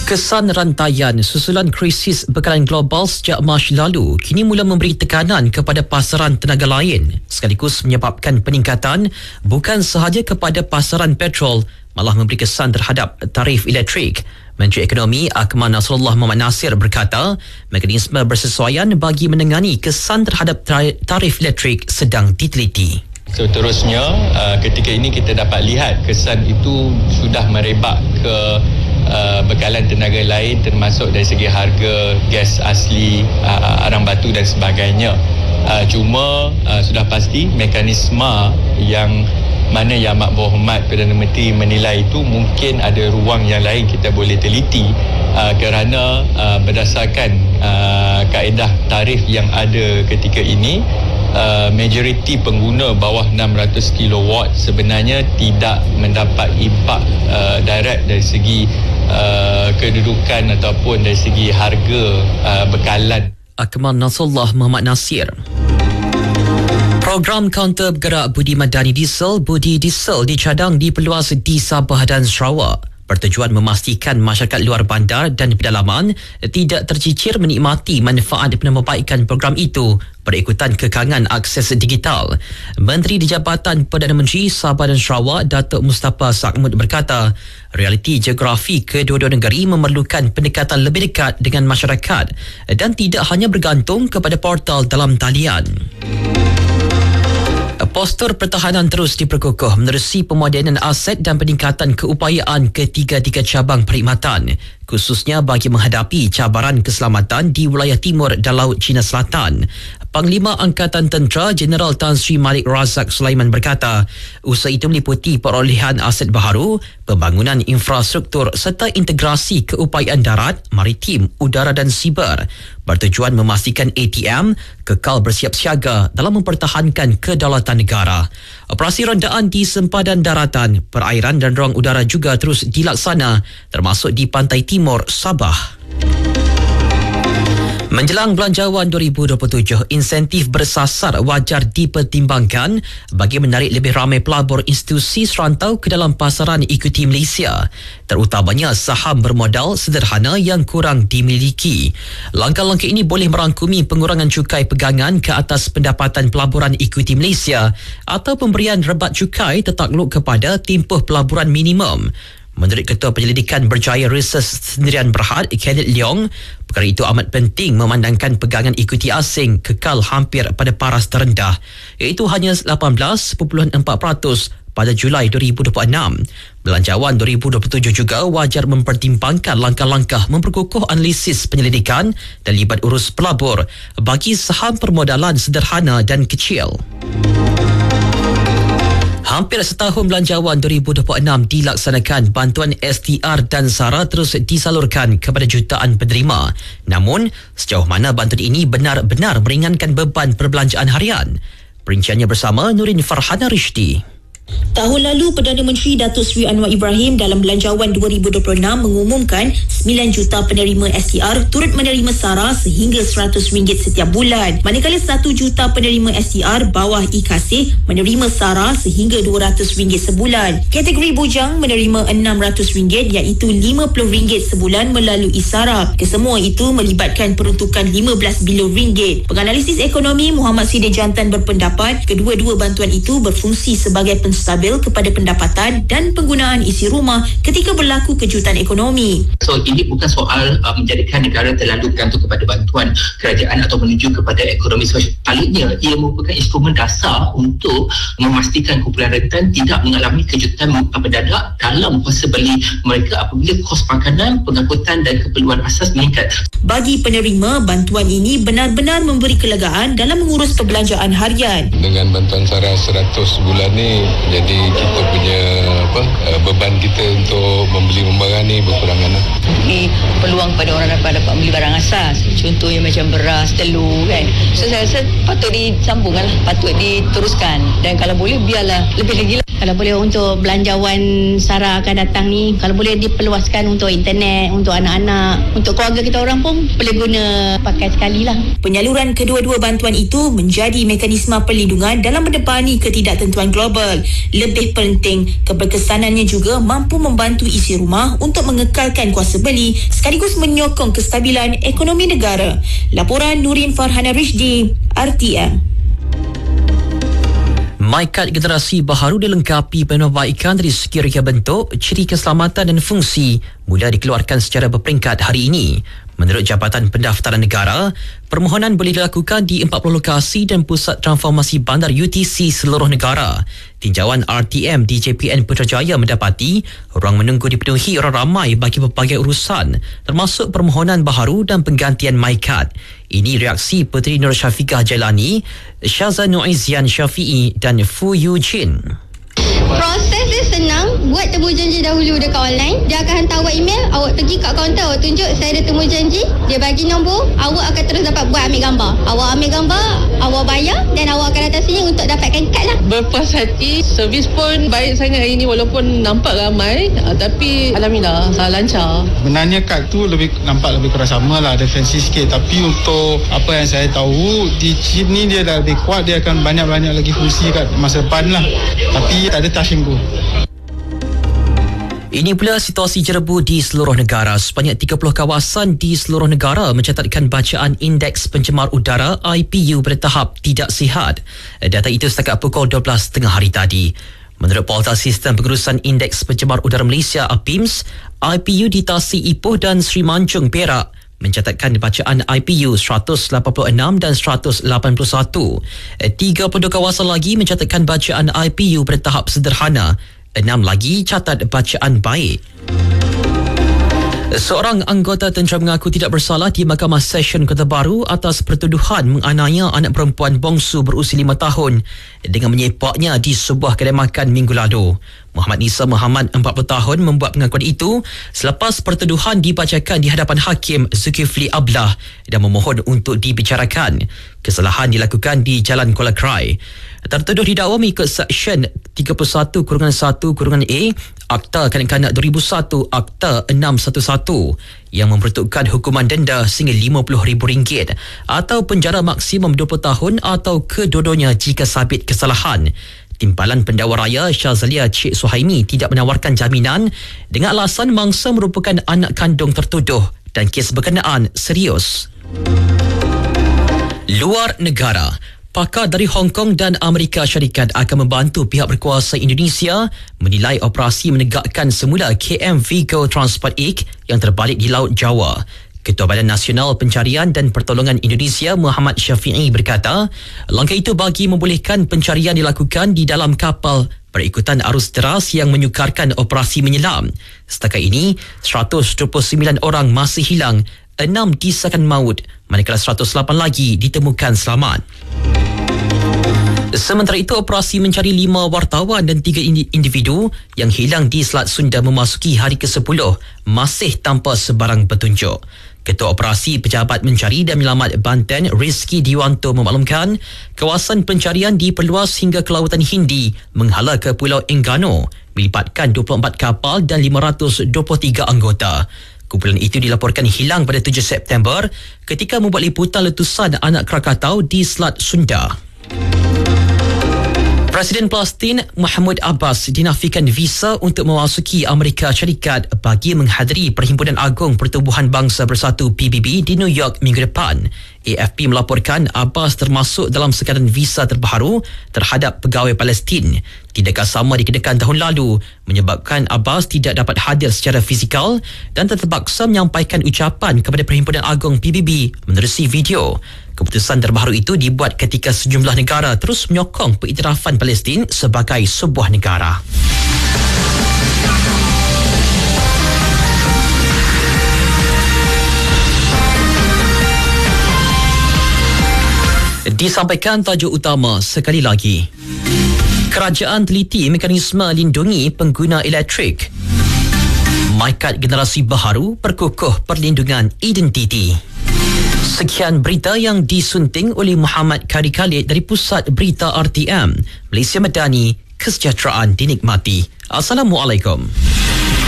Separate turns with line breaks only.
Kesan rantaian susulan krisis bekalan global sejak Mac lalu kini mula memberi tekanan kepada pasaran tenaga lain sekaligus menyebabkan peningkatan bukan sahaja kepada pasaran petrol malah memberi kesan terhadap tarif elektrik. Menteri Ekonomi Akmal Nasrullah Muhammad Nasir berkata mekanisme bersesuaian bagi menangani kesan terhadap tarif elektrik sedang diteliti.
Seterusnya, ketika ini kita dapat lihat kesan itu sudah merebak ke bekalan tenaga lain termasuk dari segi harga gas asli, arang batu dan sebagainya. Cuma sudah pasti mekanisme yang mana Yang Amat Berhormat Perdana Menteri menilai itu mungkin ada ruang yang lain kita boleh teliti kerana berdasarkan kaedah tarif yang ada ketika ini, majoriti pengguna bawah 600 kilowatt sebenarnya tidak mendapat impak direct dari segi kedudukan ataupun dari segi harga bekalan.
Akmal Nasrullah Muhammad Nasir. Program kaunter bergerak Budi Madani Diesel, Budi Diesel dicadang diperluas di Sabah dan Sarawak bertujuan memastikan masyarakat luar bandar dan pedalaman tidak tercicir menikmati manfaat penambahbaikan program itu berikutan kekangan akses digital. Menteri di Jabatan Perdana Menteri Sabah dan Sarawak Datuk Mustafa Sakmud berkata, realiti geografi kedua-dua negeri memerlukan pendekatan lebih dekat dengan masyarakat dan tidak hanya bergantung kepada portal dalam talian. Postur pertahanan terus diperkukuh menerusi pemodenan aset dan peningkatan keupayaan ketiga-tiga cabang perkhidmatan, khususnya bagi menghadapi cabaran keselamatan di wilayah timur dan Laut Cina Selatan. Panglima Angkatan Tentera Jeneral Tan Sri Malik Razak Sulaiman berkata, usaha itu meliputi perolehan aset baharu, pembangunan infrastruktur serta integrasi keupayaan darat, maritim, udara dan siber bertujuan memastikan ATM kekal bersiap siaga dalam mempertahankan kedaulatan negara. Operasi rondaan di sempadan daratan, perairan dan ruang udara juga terus dilaksana termasuk di pantai timur Sabah. Menjelang Belanjawan 2027, insentif bersasar wajar dipertimbangkan bagi menarik lebih ramai pelabur institusi serantau ke dalam pasaran ekuiti Malaysia, terutamanya saham bermodal sederhana yang kurang dimiliki. Langkah-langkah ini boleh merangkumi pengurangan cukai pegangan ke atas pendapatan pelaburan ekuiti Malaysia atau pemberian rebat cukai tertakluk kepada tempoh pelaburan minimum. Menurut Ketua Penyelidikan Berjaya Research Sendirian Berhad, Kenneth Leong, perkara itu amat penting memandangkan pegangan ekuiti asing kekal hampir pada paras terendah, iaitu hanya 18.4% pada Julai 2026. Belanjawan 2027 juga wajar mempertimbangkan langkah-langkah memperkukuh analisis penyelidikan dan libat urus pelabur bagi saham permodalan sederhana dan kecil. Hampir setahun Belanjawan 2026 dilaksanakan, bantuan STR dan SARA terus disalurkan kepada jutaan penerima. Namun, sejauh mana bantuan ini benar-benar meringankan beban perbelanjaan harian? Perinciannya bersama Nurin Farhana Rishdi.
Tahun lalu, Perdana Menteri Datuk Seri Anwar Ibrahim dalam Belanjawan 2026 mengumumkan 9 juta penerima STR turut menerima SARA sehingga RM100 setiap bulan. Manakala 1 juta penerima STR bawah kasih menerima SARA sehingga RM200 sebulan. Kategori bujang menerima RM600 iaitu RM50 sebulan melalui SARA. Kesemua itu melibatkan peruntukan RM15 bilion. Penganalisis ekonomi Muhammad Siddiq Jantan berpendapat kedua-dua bantuan itu berfungsi sebagai stabil kepada pendapatan dan penggunaan isi rumah ketika berlaku kejutan ekonomi.
So ini bukan soal menjadikan negara terlalu bergantung kepada bantuan kerajaan atau menuju kepada ekonomi sosial. Sebaliknya, ia merupakan instrumen dasar untuk memastikan kumpulan rentan tidak mengalami kejutan mendadak dalam kuasa beli mereka apabila kos makanan, pengangkutan dan keperluan asas meningkat.
Bagi penerima, bantuan ini benar-benar memberi kelegaan dalam mengurus perbelanjaan harian.
Dengan bantuan SARA 100 bulan ni, jadi kita punya beban kita untuk membeli barang ni berkurangan.
Ini peluang pada orang dapat beli barang asas, contohnya macam beras, telur kan. So saya rasa patut disambungkan, patut diteruskan, dan kalau boleh biarlah lebih lagi lah.
Kalau boleh untuk belanjawan SARA akan datang ni, kalau boleh diperluaskan untuk internet, untuk anak-anak, untuk keluarga kita orang pun boleh guna pakai sekali lah.
Penyaluran kedua-dua bantuan itu menjadi mekanisme perlindungan dalam mendepani ketidaktentuan global. Lebih penting, keberkesanannya juga mampu membantu isi rumah untuk mengekalkan kuasa beli sekaligus menyokong kestabilan ekonomi negara. Laporan Nurin Farhana Rishdi, RTM.
MyKad generasi baharu dilengkapi perbaikan dari segi reka bentuk, ciri keselamatan dan fungsi mula dikeluarkan secara berperingkat hari ini. Menurut Jabatan Pendaftaran Negara, permohonan boleh dilakukan di 40 lokasi dan pusat transformasi bandar UTC seluruh negara. Tinjauan RTM di JPN Putrajaya mendapati ruang menunggu dipenuhi orang ramai bagi pelbagai urusan, termasuk permohonan baharu dan penggantian MyKad. Ini reaksi Puteri Nur Syafiqah Jailani, Syaza Nuizian Syafi'i dan Fu Yujin.
Proses dia senang. Buat temu janji dahulu dekat online. Dia akan hantar awak email. Awak pergi kat kaunter, awak tunjuk saya ada temu janji. Dia bagi nombor. Awak akan terus dapat buat ambil gambar. Awak ambil gambar, awak bayar dan awak akan datang sini untuk dapatkan kad lah. Berpuas hati. Servis pun baik sangat hari ini walaupun nampak ramai. Tapi alhamdulillah lancar.
Sebenarnya kad tu nampak lebih kurang sama lah. Ada fancy sikit. Tapi untuk apa yang saya tahu, di chip ni dia dah lebih kuat. Dia akan banyak-banyak lagi fungsi kat masa depan lah. Tapi tak ada touch and go.
Ini pula situasi jerebu di seluruh negara. Sebanyak 30 kawasan di seluruh negara mencatatkan bacaan Indeks Pencemar Udara IPU pada tahap tidak sihat. Data itu setakat pukul 12 tengah hari tadi. Menurut Portal Sistem Pengurusan Indeks Pencemar Udara Malaysia APIMS, IPU di Tasik Ipoh dan Sri Manjung Perak mencatatkan bacaan IPU 186 dan 181. 32 kawasan lagi mencatatkan bacaan IPU pada tahap sederhana. 6 lagi catat bacaan baik. Seorang anggota tentera mengaku tidak bersalah di Mahkamah Session Kota Baru atas pertuduhan menganiaya anak perempuan bongsu berusia 5 tahun dengan menyepaknya di sebuah kedai makan minggu lalu. Muhammad Nisa Muhammad, 40 tahun, membuat pengakuan itu selepas pertuduhan dibacakan di hadapan Hakim Zulkifli Ablah dan memohon untuk dibicarakan. Kesalahan dilakukan di Jalan Kuala Krai. Tertuduh didakwa mengikut Seksyen 31-1-A Akta Kanak-Kanak 2001 Akta 611 yang memperuntukkan hukuman denda sehingga RM50,000 atau penjara maksimum 20 tahun atau kedua-duanya jika sabit kesalahan. Timbalan Pendakwa Raya Syazalia Cik Suhaimi tidak menawarkan jaminan dengan alasan mangsa merupakan anak kandung tertuduh dan kes berkenaan serius. Luar negara, pakar dari Hong Kong dan Amerika Syarikat akan membantu pihak berkuasa Indonesia menilai operasi menegakkan semula KM Vigo Transport Inc yang terbalik di Laut Jawa. Ketua Badan Nasional Pencarian dan Pertolongan Indonesia Muhammad Syafi'i berkata, langkah itu bagi membolehkan pencarian dilakukan di dalam kapal berikutan arus deras yang menyukarkan operasi menyelam. Setakat ini, 129 orang masih hilang, 6 disahkan maut, manakala 108 lagi ditemukan selamat. Sementara itu, operasi mencari 5 wartawan dan 3 individu yang hilang di Selat Sunda memasuki hari ke-10 masih tanpa sebarang petunjuk. Ketua Operasi Pejabat Mencari dan Menyelamat Banten, Rizky Diwanto, memaklumkan kawasan pencarian diperluas hingga ke Lautan Hindi menghala ke Pulau Enggano, melibatkan 24 kapal dan 523 anggota. Kumpulan itu dilaporkan hilang pada 7 September ketika membuat liputan letusan anak Krakatau di Selat Sunda. Presiden Palestin Mahmud Abbas dinafikan visa untuk memasuki Amerika Syarikat bagi menghadiri Perhimpunan Agung Pertubuhan Bangsa Bersatu PBB di New York minggu depan. AFP melaporkan Abbas termasuk dalam sekadan visa terbaru terhadap pegawai Palestin. Tindakan sama dikenakan tahun lalu menyebabkan Abbas tidak dapat hadir secara fizikal dan terpaksa menyampaikan ucapan kepada Perhimpunan Agung PBB menerusi video. Keputusan terbaru itu dibuat ketika sejumlah negara terus menyokong pengiktirafan Palestin sebagai sebuah negara. Disampaikan tajuk utama sekali lagi. Kerajaan teliti mekanisme lindungi pengguna elektrik. MyKad generasi baharu perkukuh perlindungan identiti. Sekian berita yang disunting oleh Muhammad Kari Khalid dari Pusat Berita RTM. Malaysia Madani, kesejahteraan dinikmati. Assalamualaikum.